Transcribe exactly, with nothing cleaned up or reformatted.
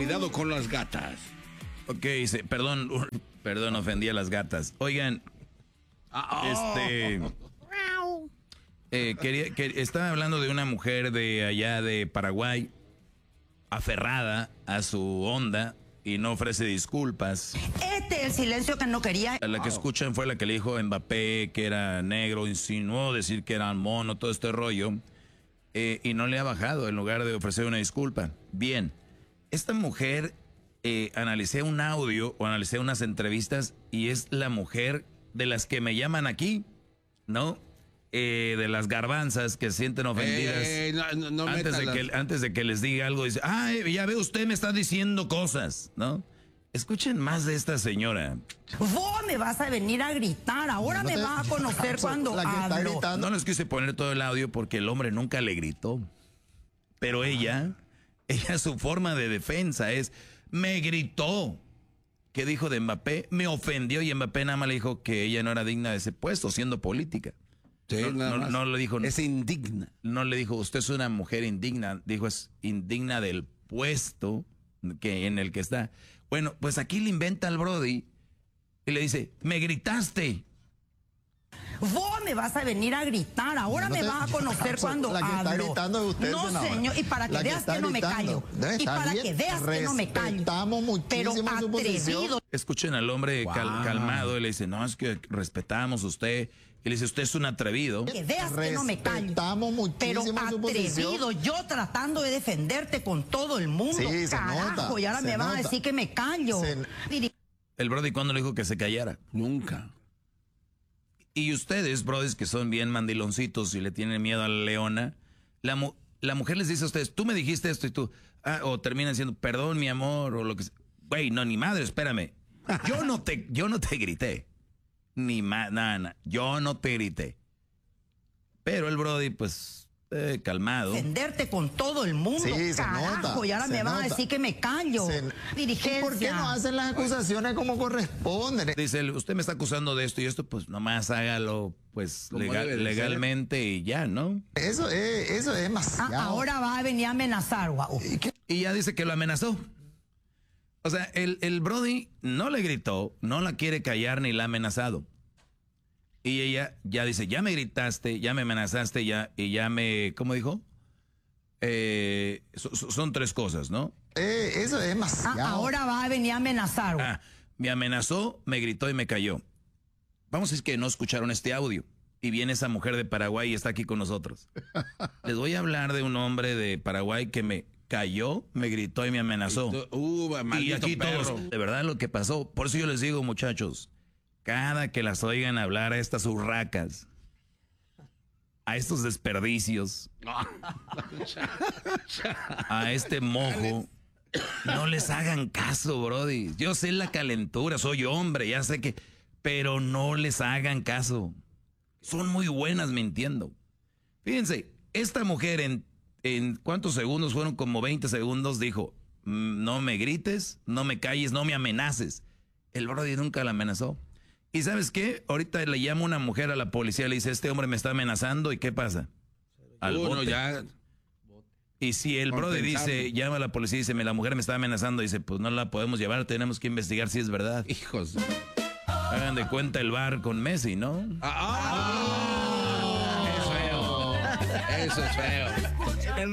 Cuidado con las gatas. Ok, dice, perdón, perdón, ofendí a las gatas. Oigan, este... Eh, quería, que, estaba hablando de una mujer de allá de Paraguay, aferrada a su onda y no ofrece disculpas. Este es el silencio que no quería. La que escuchan fue la que le dijo a Mbappé que era negro, insinuó decir que era mono, todo este rollo, eh, y no le ha bajado en lugar de ofrecer una disculpa. Bien, esta mujer, eh, analicé un audio o analicé unas entrevistas y es la mujer de las que me llaman aquí, ¿no? Eh, de las garbanzas que se sienten ofendidas. Eh, no, no, no antes, de que, antes de que les diga algo, dice, ah, ya ve, usted me está diciendo cosas, ¿no? Escuchen más de esta señora. Vos me vas a venir a gritar, ahora no me te... vas a conocer cuando hablo. No les quise poner todo el audio porque el hombre nunca le gritó. Pero ella, ella su forma de defensa es, me gritó. ¿Qué dijo de Mbappé? Me ofendió y Mbappé nada más le dijo que ella no era digna de ese puesto, siendo política. Sí, no, nada no, más. no le dijo, es indigna. No le dijo, usted es una mujer indigna. Dijo, es indigna del puesto que, en el que está. Bueno, pues aquí le inventa al Brody y le dice, me gritaste. Vos me vas a venir a gritar, ahora no te, me vas a conocer cuando la que hablo. Está gritando de usted, no, señor, y para que, que veas que no me callo. Y para bien. que veas que no me callo. Pero atrevido. Escuchen al hombre wow. cal, calmado y le dice, no, es que respetamos a usted. Y le dice, usted es un atrevido. Que veas que no me callo. Pero atrevido, yo tratando de defenderte con todo el mundo. Sí, carajo, nota, y ahora me vas a decir que me callo. Se... El Brody, ¿cuándo le dijo que se callara? Nunca. Y ustedes, brodis, que son bien mandiloncitos y le tienen miedo a la leona, la, mu la mujer les dice a ustedes, tú me dijiste esto y tú, ah, o terminan diciendo, perdón, mi amor, o lo que sea. Güey, no, ni madre, espérame. Yo no te, yo no te grité. Ni más, nada, nada. Yo no te grité. Pero el Brody, pues, eh, calmado. Defenderte con todo el mundo. Sí, se carajo, nota. Y ahora me vas a decir que me callo. Se... Dirigencia. ¿Y por qué no hacen las acusaciones como corresponden? Dice, usted me está acusando de esto y esto, pues nomás hágalo, pues, legal, legalmente ser. Y ya, ¿no? Eso es, eso es demasiado. Ah, ahora va a venir a amenazar, guau. ¿Y, y ya dice que lo amenazó. O sea, el, el Brody no le gritó, no la quiere callar ni la ha amenazado. Y ella ya dice, ya me gritaste, ya me amenazaste, ya, y ya me, ¿cómo dijo? Eh, so, so, son tres cosas, ¿no? Eh, eso es demasiado. Ah, ahora va a venir a amenazar. Ah, me amenazó, me gritó y me cayó. Vamos a decir que no escucharon este audio. Y viene esa mujer de Paraguay y está aquí con nosotros. Les voy a hablar de un hombre de Paraguay que me cayó, me gritó y me amenazó. Uh, y aquí perro. Todos, de verdad lo que pasó. Por eso yo les digo, muchachos, cada que las oigan hablar a estas urracas, a estos desperdicios, a este mojo, no les hagan caso, brody. Yo sé la calentura, soy hombre, ya sé que, pero no les hagan caso. Son muy buenas mintiendo. Fíjense, esta mujer en, en ¿cuántos segundos? Fueron como veinte segundos, dijo, no me grites, no me calles, no me amenaces. El brody nunca la amenazó. ¿Y sabes qué? Ahorita le llama una mujer a la policía, le dice, este hombre me está amenazando, ¿y qué pasa? Al Uno bote. ya... Y si el brody dice, llama a la policía y dice, la mujer me está amenazando, dice, pues no la podemos llevar, tenemos que investigar si es verdad. Hijos. Hagan de cuenta el bar con Messi, ¿no? ¡Ah! ah, ah. Es feo. Eso es feo.